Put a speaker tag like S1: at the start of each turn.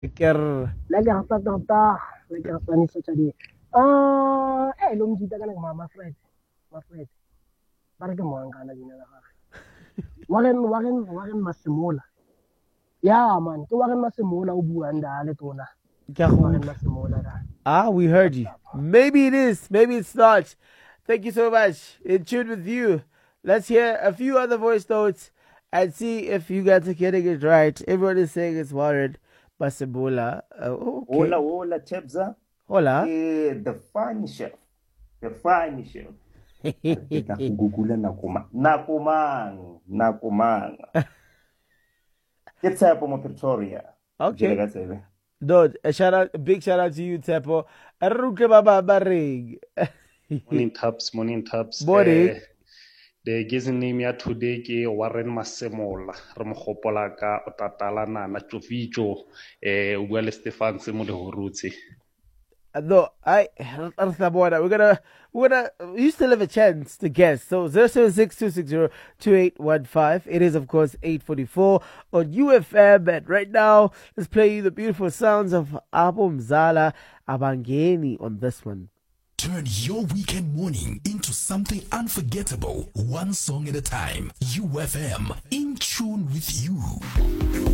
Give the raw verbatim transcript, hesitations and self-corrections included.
S1: Lekker.
S2: Lekker tatata. Lekker panis sa di. Ah, eh, lumjita ka ng mama Fred. Ma Fred. Parang mo ang kana din na. Wagen wagen wagen masimula. Yeah, man. Kung wagen masimula ubuan dali tuna. Wagen masimula da.
S1: Ah, we heard you. Maybe it is. Maybe it's not. Thank you so much. In tune with you. Let's hear a few other voice notes and see if you guys are getting it right. Everyone is saying it's Warren Basibula. Uh, okay.
S3: Hola, hola, Chebza.
S1: Hola.
S3: Eh, the fine chef. The fine chef. Nakugugula na kuma. Nakumang. Nakumang. It's up on Pretoria.
S1: Okay. Dod, a shout out, a big shout out to you, Tepo. Aruke baba barig.
S4: Morning Taps, morning Taps.
S1: Morning.
S4: Eh, the given name ya today ke Warren Masemola. Re mo gopola ka o tatala nana Tsofijo eh o bua le Stefan se mo le horutse.
S1: No, I we're gonna we're gonna you still have a chance to guess. So zero seven six two six zero two eight one five. It is of course eight forty four on U F M, and right now let's play you the beautiful sounds of Abu Mzala Abangeni on this one.
S5: Turn your weekend morning into something unforgettable, one song at a time. U F M, in tune with you.